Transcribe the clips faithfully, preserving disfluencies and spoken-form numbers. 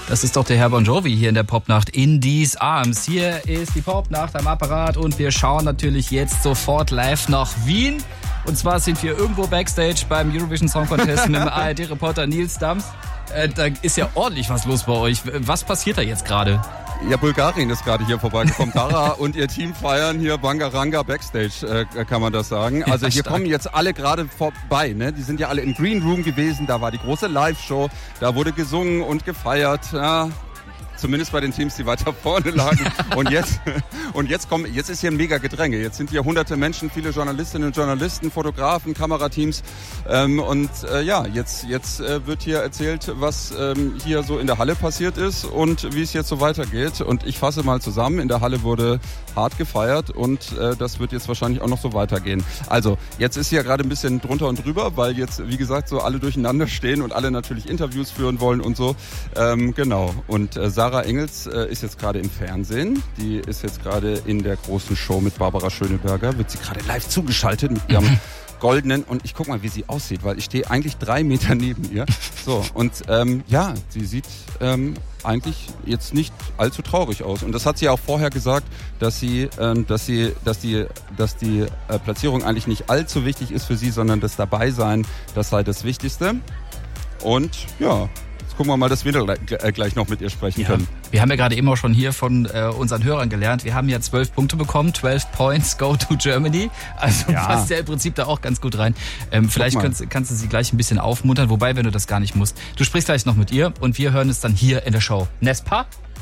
Das ist doch der Herr Bon Jovi hier in der Popnacht in These Arms. Hier ist die Popnacht am Apparat und wir schauen natürlich jetzt sofort live nach Wien. Und zwar sind wir irgendwo Backstage beim Eurovision Song Contest mit dem A R D-Reporter Nils Dams. Äh, da ist ja ordentlich was los bei euch. Was passiert da jetzt gerade? Ja, Bulgarien ist gerade hier vorbeigekommen. Dara und ihr Team feiern hier Bangaranga Backstage, äh, kann man das sagen. Also Ja, hier stark. kommen jetzt alle gerade vorbei. Ne? Die sind ja alle im Green Room gewesen. Da war die große Live-Show. Da wurde gesungen und gefeiert. Ja, zumindest bei den Teams, die weiter vorne lagen. Und jetzt, und jetzt kommen, jetzt ist hier ein mega Gedränge. Jetzt sind hier hunderte Menschen, viele Journalistinnen und Journalisten, Fotografen, Kamerateams. Ähm, und äh, ja, jetzt, jetzt äh, wird hier erzählt, was ähm, hier so in der Halle passiert ist und wie es jetzt so weitergeht. Und ich fasse mal zusammen. In der Halle wurde hart gefeiert und äh, das wird jetzt wahrscheinlich auch noch so weitergehen. Also, jetzt ist hier gerade ein bisschen drunter und drüber, weil jetzt, wie gesagt, so alle durcheinander stehen und alle natürlich Interviews führen wollen und so. Ähm, genau. Und äh, Sarah Engels äh, ist jetzt gerade im Fernsehen. Die ist jetzt gerade in der großen Show mit Barbara Schöneberger. Wird sie gerade live zugeschaltet mit ihrem goldenen. Und ich guck mal, wie sie aussieht, weil ich stehe eigentlich drei Meter neben ihr. So, und ähm, ja, sie sieht ähm, eigentlich jetzt nicht allzu traurig aus. Und das hat sie auch vorher gesagt, dass sie, ähm, dass sie, dass die, dass die äh, Platzierung eigentlich nicht allzu wichtig ist für sie, sondern das Dabeisein, das sei das Wichtigste. Und ja, gucken wir mal, dass wir da gleich noch mit ihr sprechen Ja. können. Wir haben ja gerade eben auch schon hier von äh, unseren Hörern gelernt. Wir haben ja zwölf Punkte bekommen. zwölf Points go to Germany. Also Ja. passt ja im Prinzip da auch ganz gut rein. Ähm, vielleicht mal. kannst, kannst du sie gleich ein bisschen aufmuntern. Wobei, wenn du das gar nicht musst. Du sprichst gleich noch mit ihr und wir hören es dann hier in der Show. Nespa?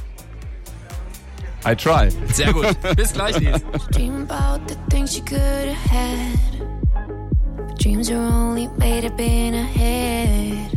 I try. Sehr gut. Bis gleich, Nils. Dream about the things you could have had. But dreams are only made up in a head.